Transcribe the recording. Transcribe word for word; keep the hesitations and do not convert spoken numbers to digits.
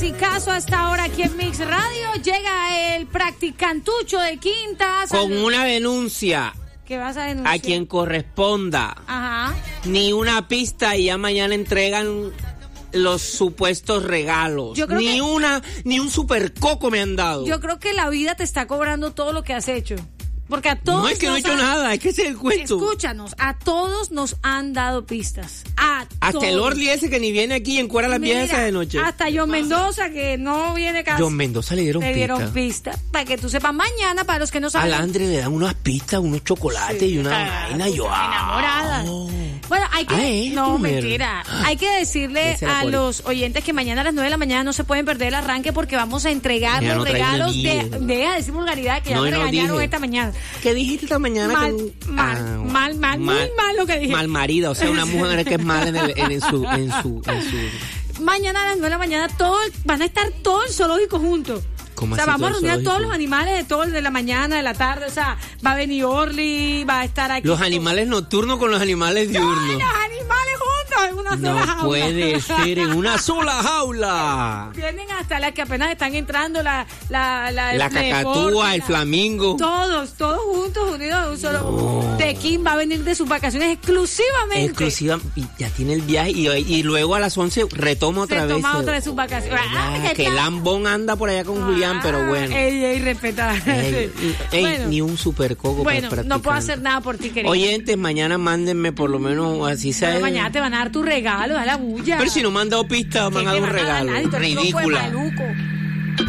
clasicazo hasta ahora aquí en Mix Radio. Llega el practicantucho de Quintas. Con una denuncia. ¿Qué vas a denunciar? A quien corresponda. Ajá. Ni una pista y ya mañana entregan los supuestos regalos. Yo creo ni que, una, ni un super coco me han dado. Yo creo que la vida te está cobrando todo lo que has hecho. Porque a todos. No es que no he hecho han, nada, es que ese es el cuento. Escúchanos, a todos nos han dado pistas. A Hasta todos. el Orly ese que ni viene aquí y encuera las viejas esa de noche. Hasta John Mendoza que no viene casi. John Mendoza le dieron Le dieron pistas. pistas. Para que tú sepas mañana, para los que no saben. A la Andre le dan unas pistas, unos chocolates Sí, y una carajo, vaina. Yo, enamorada. oh. Bueno, hay que. Ah, ¿eh? No, Mujer. mentira. Hay que decirle Ese era a por- los oyentes que mañana a las nueve de la mañana no se pueden perder el arranque porque vamos a entregar Ya los no traen regalos el de. día. Deja de decir vulgaridad que ya No, me no regañaron dije. esta mañana. ¿Qué dijiste esta mañana? Mal, que- mal, Ah, mal, mal, muy mal lo que dije. Mal marida, o sea, una mujer que es mala en, el- en, en su, en su, en su... Mañana a las nueve de la mañana todo, van a estar todo el zoológico juntos. ¿Cómo O sea, así vamos a todo el reunir a todos zoológico? los animales de todo el de la mañana, de la tarde, o sea, va a venir Orly, va a estar aquí. Los animales nocturnos con los animales ¡Ay, diurnos. los animales juntos en una sola No jaula! puede ser en una sola jaula. Vienen hasta las que apenas están entrando, la la la, La el cacatúa, deporte, el la- flamingo. Todos, todos juntos, unidos en un solo. Tequín va a venir de sus vacaciones exclusivamente. Exclusiva, y ya tiene el viaje y, y luego a las once retoma otra Se vez. toma otra de sus vacaciones. Ah, Ah, que está- Lambón anda por allá con Julián, pero bueno. Ey, ey, respeta. Ey, ey, Bueno. ni un super coco Bueno, para no puedo practicar. hacer nada por ti, querido. Oyentes, mañana mándenme por lo menos así sea. Pero mañana te van a dar tu regalo, da la bulla. Pero si no me han dado pista, me ¿Qué han dado te un van a dar? regalo. Nadie, tú eres un loco de Ridícula. maluco.